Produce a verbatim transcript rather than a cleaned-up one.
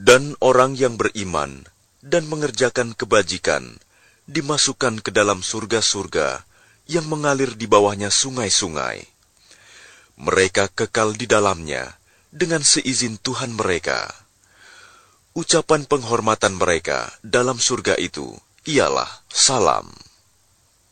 Dan orang yang beriman dan mengerjakan kebajikan dimasukkan ke dalam surga-surga yang mengalir di bawahnya sungai-sungai. Mereka kekal di dalamnya dengan seizin Tuhan mereka. Ucapan penghormatan mereka dalam surga itu ialah salam.